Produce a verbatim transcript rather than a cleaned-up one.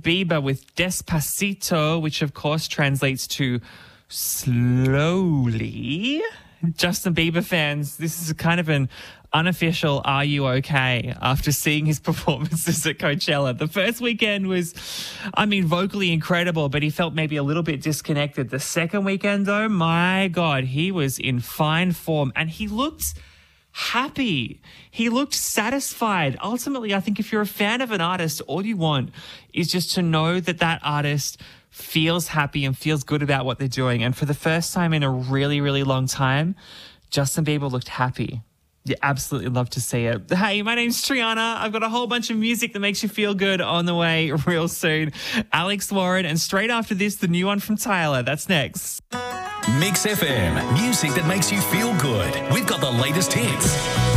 Bieber with Despacito, which of course translates to slowly. Justin Bieber fans, this is kind of an unofficial "Are you okay?" after seeing his performances at Coachella. The first weekend was, I mean, vocally incredible, but he felt maybe a little bit disconnected. The second weekend, though, my God, he was in fine form and he looked happy. He looked satisfied. Ultimately, I think if you're a fan of an artist, all you want is just to know that that artist feels happy and feels good about what they're doing. And for the first time in a really, really long time, Justin Bieber looked happy. You absolutely love to see it. Hey, my name's Triana. I've got a whole bunch of music that makes you feel good on the way real soon. Alex Warren, and straight after this, the new one from Tyler. That's next. Mix F M, music that makes you feel good. We've got the latest hits.